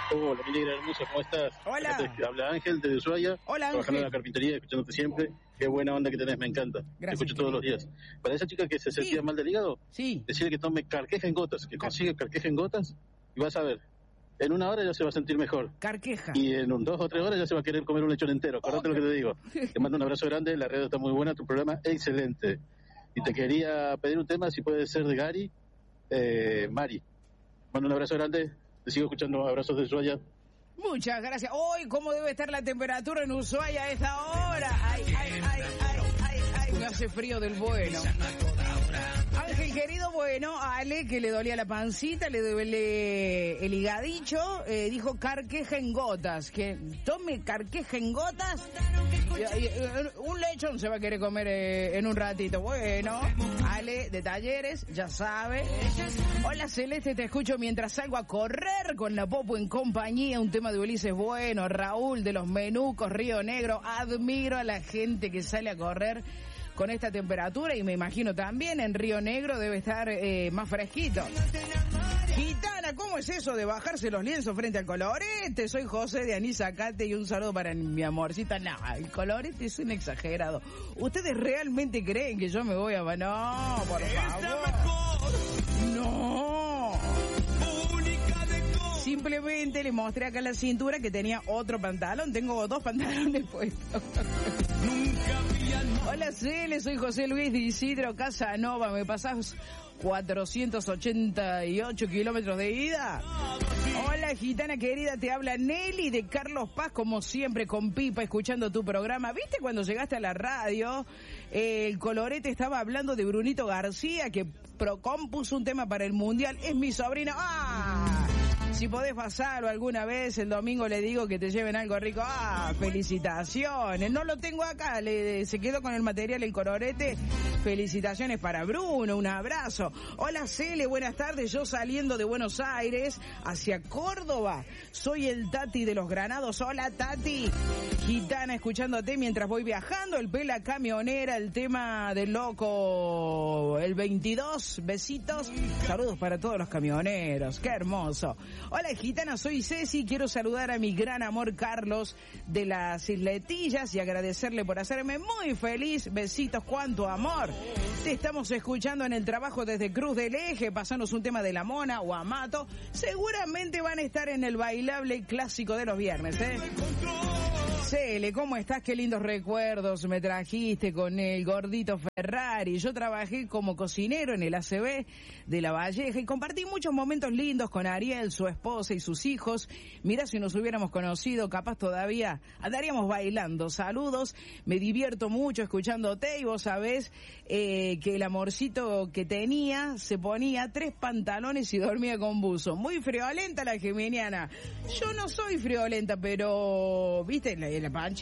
Hola, mi negra hermosa, ¿cómo estás? Hola. Acá te habla Ángel de Ushuaia. Hola, Ángel. Trabajando en la carpintería, escuchándote siempre. Qué buena onda que tenés, me encanta. Gracias, Te escucho querido. todos los días. Para esa chica que se sentía Sí. mal del hígado, Sí. decirle que tome carqueja en gotas, que consigue carqueja en gotas y vas a ver. En 1 hora ya se va a sentir mejor. Carqueja. Y en 2 o 3 horas ya se va a querer comer un lechón entero. Acordate lo que te digo. Te mando un abrazo grande, la red está muy buena, tu programa excelente. Y te quería pedir un tema, si puede ser de Gary, Mari. Mando un abrazo grande, te sigo escuchando, abrazos de Ushuaia. Muchas gracias. Hoy, ¿cómo debe estar la temperatura en Ushuaia a esta hora? Ay, me hace frío del bueno. Ángel querido, bueno, Ale, que le dolía la pancita, le duele el higadicho, dijo carqueja en gotas, que tome carqueja en gotas. Un lechón se va a querer comer en un ratito. Bueno, Ale de Talleres, ya sabe. Hola Celeste, te escucho mientras salgo a correr con la Popo en compañía. Un tema de Ulises bueno, Raúl de los Menucos, Río Negro. Admiro a la gente que sale a correr con esta temperatura y me imagino también en Río Negro debe estar más fresquito. Gitana, ¿cómo es eso de bajarse los lienzos frente al colorete? Soy José de Anisacate y un saludo para mi amorcita. No, el colorete es un exagerado. ¿Ustedes realmente creen que yo me voy a... No, por favor. No. Simplemente le mostré acá la cintura que tenía otro pantalón. Tengo 2 pantalones puestos. Hola Cele, soy José Luis de Isidro Casanova. ¿Me pasás 488 kilómetros de ida? Hola gitana querida, te habla Nelly de Carlos Paz, como siempre con pipa, escuchando tu programa. ¿Viste cuando llegaste a la radio? El colorete estaba hablando de Brunito García, que compuso un tema para el Mundial. Es mi sobrino. ¡Ah! Si podés pasarlo alguna vez, el domingo le digo que te lleven algo rico. ¡Ah! Felicitaciones. No lo tengo acá, se quedó con el material el colorete. Felicitaciones para Bruno, un abrazo. Hola Cele, buenas tardes. Yo saliendo de Buenos Aires hacia Córdoba. Soy el Tati de los Granados. Hola Tati. Gitana, escuchándote mientras voy viajando. El Pela Camionera, el tema del loco, el 22. Besitos. Saludos para todos los camioneros. Qué hermoso. Hola gitana, soy Ceci, quiero saludar a mi gran amor Carlos de las Isletillas y agradecerle por hacerme muy feliz. Besitos, cuánto amor. Te estamos escuchando en el trabajo desde Cruz del Eje, pasanos un tema de La Mona o Amato. Seguramente van a estar en el bailable clásico de los viernes, Cele, ¿cómo estás? Qué lindos recuerdos me trajiste con el gordito Ferrari. Yo trabajé como cocinero en el ACB de La Valleja y compartí muchos momentos lindos con Ariel, su esposa y sus hijos. Mirá, si nos hubiéramos conocido, capaz todavía andaríamos bailando. Saludos, me divierto mucho escuchándote y vos sabés que el amorcito que tenía se ponía 3 pantalones y dormía con buzo. Muy friolenta la geminiana. Yo no soy friolenta, pero, viste, la pancha